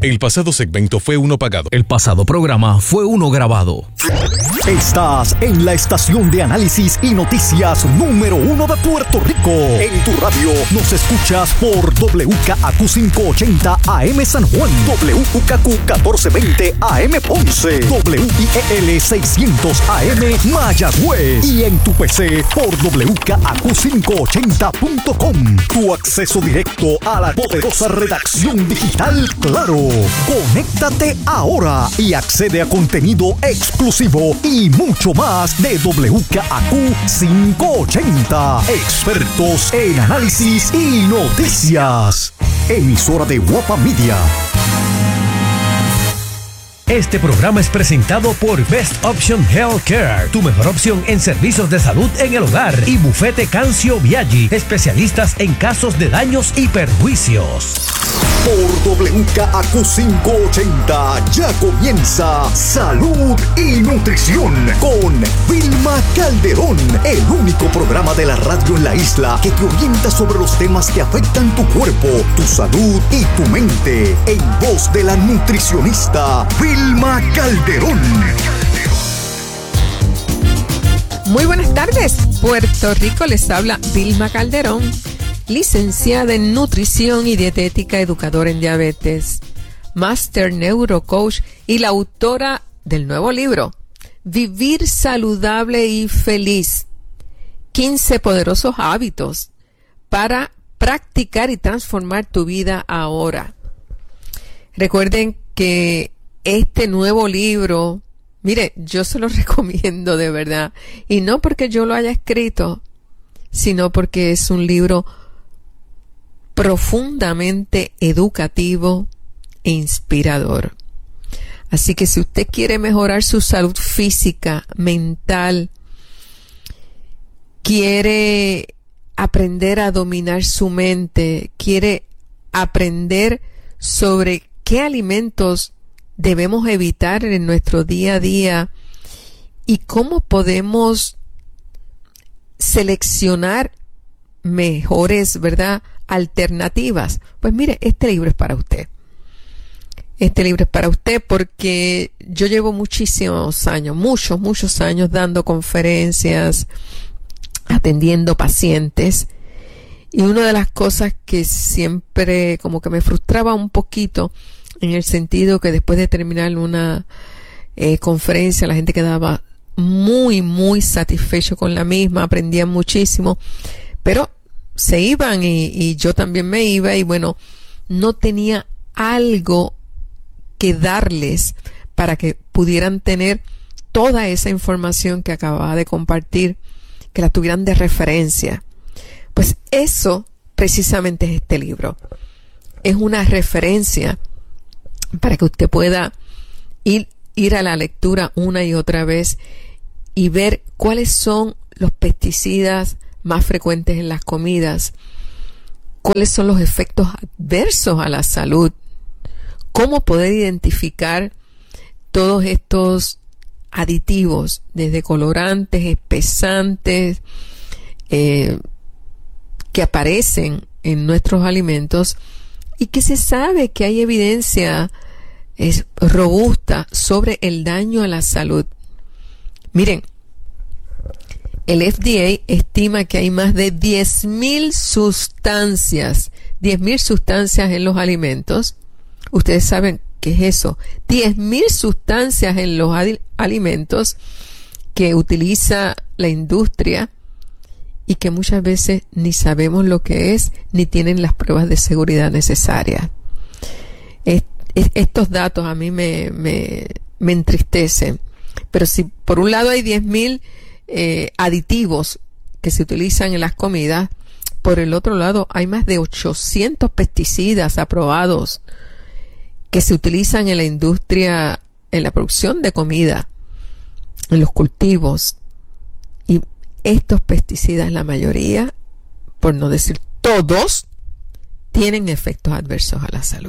El pasado segmento fue uno pagado. El pasado programa fue uno grabado. Estás en la estación de análisis y noticias número 1 de Puerto Rico. En tu radio nos escuchas por WKAQ 580 AM San Juan, WKAQ 1420 AM Ponce, WIEL 600 AM Mayagüez y en tu PC por WKAQ580.com. Tu acceso directo a la poderosa redacción digital Claro. Conéctate ahora y accede a contenido exclusivo y mucho más de WKAQ 580. Expertos en análisis y noticias. Emisora de Guapa Media. Este programa es presentado por Best Option Healthcare, tu mejor opción en servicios de salud en el hogar, y Bufete Cancio Biaggi, especialistas en casos de daños y perjuicios. Por WKAQ 580 ya comienza Salud y Nutrición con Vilma Calderón, el único programa de la radio en la isla que te orienta sobre los temas que afectan tu cuerpo, tu salud y tu mente, en voz de la nutricionista Vilma Calderón. Muy buenas tardes, Puerto Rico, les habla Vilma Calderón, licenciada en Nutrición y Dietética, educadora en diabetes, Master Neurocoach y la autora del nuevo libro, Vivir Saludable y Feliz, 15 poderosos hábitos para practicar y transformar tu vida ahora. Recuerden que este nuevo libro, mire, yo se lo recomiendo de verdad, y no porque yo lo haya escrito, sino porque es un libro profundamente educativo e inspirador. Así que si usted quiere mejorar su salud física, mental, quiere aprender a dominar su mente, quiere aprender sobre qué alimentos debemos evitar en nuestro día a día y cómo podemos seleccionar mejores, ¿verdad?, alternativas, pues mire, este libro es para usted. Este libro es para usted porque yo llevo muchísimos años, muchos años dando conferencias, atendiendo pacientes, y una de las cosas que siempre como que me frustraba un poquito, en el sentido que después de terminar una conferencia la gente quedaba muy satisfecho con la misma, aprendían muchísimo, pero se iban y yo también me iba, y bueno, no tenía algo que darles para que pudieran tener toda esa información que acababa de compartir, que la tuvieran de referencia. Pues eso precisamente es este libro. Es una referencia para que usted pueda ir a la lectura una y otra vez y ver cuáles son los pesticidas más frecuentes en las comidas, cuáles son los efectos adversos a la salud, cómo poder identificar todos estos aditivos, desde colorantes, espesantes, que aparecen en nuestros alimentos y que se sabe que hay evidencia robusta sobre el daño a la salud. Miren, el FDA estima que hay más de 10,000 sustancias en los alimentos. Ustedes saben qué es eso. 10,000 sustancias en los alimentos que utiliza la industria y que muchas veces ni sabemos lo que es, ni tienen las pruebas de seguridad necesarias. Estos datos a mí me entristecen. Pero si por un lado hay 10,000 aditivos que se utilizan en las comidas, por el otro lado hay más de 800 pesticidas aprobados que se utilizan en la industria, en la producción de comida, en los cultivos. Y estos pesticidas, la mayoría, por no decir todos, tienen efectos adversos a la salud.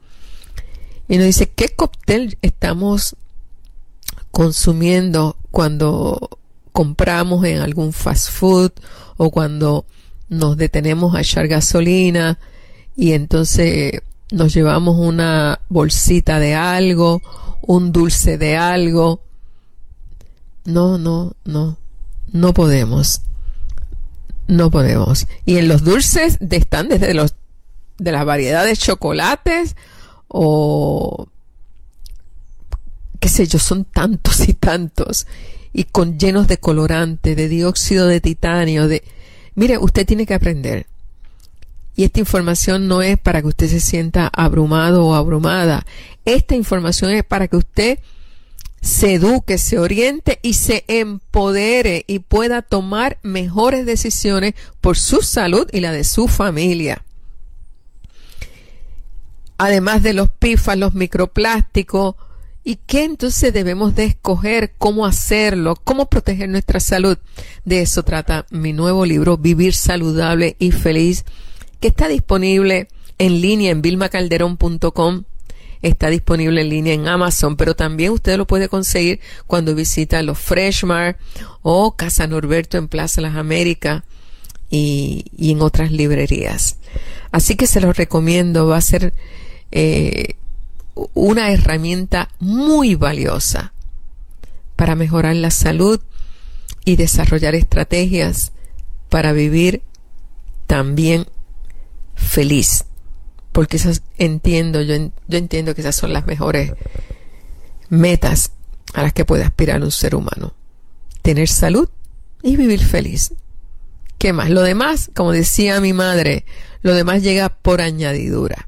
Y nos dice, ¿qué cóctel estamos consumiendo cuando compramos en algún fast food o cuando nos detenemos a echar gasolina y entonces nos llevamos una bolsita de algo, un dulce de algo. No podemos. No podemos. Y en los dulces están desde de las variedades de chocolates o qué sé yo, son tantos y tantos y llenos de colorante, de dióxido de titanio, mire, usted tiene que aprender. Y esta información no es para que usted se sienta abrumado o abrumada. Esta información es para que usted se eduque, se oriente y se empodere y pueda tomar mejores decisiones por su salud y la de su familia. Además de los PFAS, los microplásticos, ¿y qué entonces debemos de escoger? ¿Cómo hacerlo? ¿Cómo proteger nuestra salud? De eso trata mi nuevo libro, Vivir Saludable y Feliz, que está disponible en línea en vilmacalderón.com. Está disponible en línea en Amazon, pero también usted lo puede conseguir cuando visita los Freshmart o Casa Norberto en Plaza Las Américas y en otras librerías. Así que se los recomiendo, va a ser una herramienta muy valiosa para mejorar la salud y desarrollar estrategias para vivir también feliz. Porque esas yo entiendo que esas son las mejores metas a las que puede aspirar un ser humano. Tener salud y vivir feliz. ¿Qué más? Lo demás, como decía mi madre, lo demás llega por añadidura.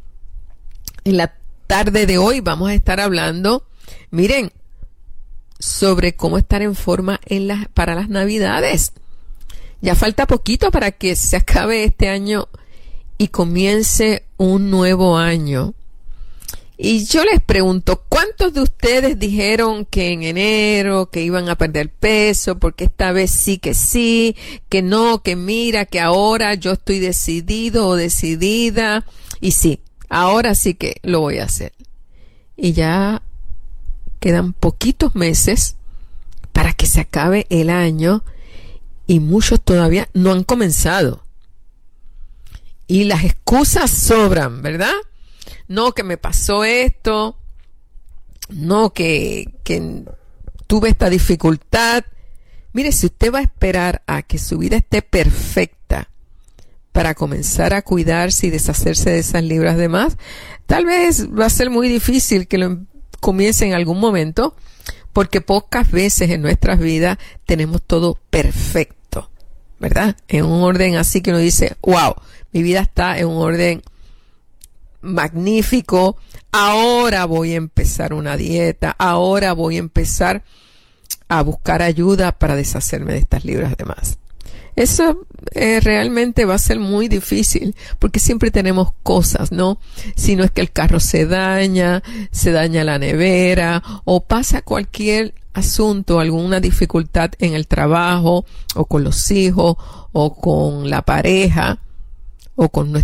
En la tarde de hoy vamos a estar hablando, miren, sobre cómo estar en forma para las Navidades. Ya falta poquito para que se acabe este año y comience un nuevo año. Y yo les pregunto, ¿cuántos de ustedes dijeron que en enero que iban a perder peso, porque esta vez sí, que no, que mira, que ahora yo estoy decidido o decidida, y sí, ahora sí que lo voy a hacer? Y ya quedan poquitos meses para que se acabe el año y muchos todavía no han comenzado. Y las excusas sobran, ¿verdad? No, que me pasó esto. No, que tuve esta dificultad. Mire, si usted va a esperar a que su vida esté perfecta para comenzar a cuidarse y deshacerse de esas libras de más, tal vez va a ser muy difícil que lo comience en algún momento, porque pocas veces en nuestras vidas tenemos todo perfecto, ¿verdad? En un orden así que uno dice, wow, mi vida está en un orden magnífico, ahora voy a empezar una dieta, ahora voy a empezar a buscar ayuda para deshacerme de estas libras de más. Eso realmente va a ser muy difícil, porque siempre tenemos cosas, ¿no? Si no es que el carro se daña la nevera, o pasa cualquier asunto, alguna dificultad en el trabajo, o con los hijos, o con la pareja, o con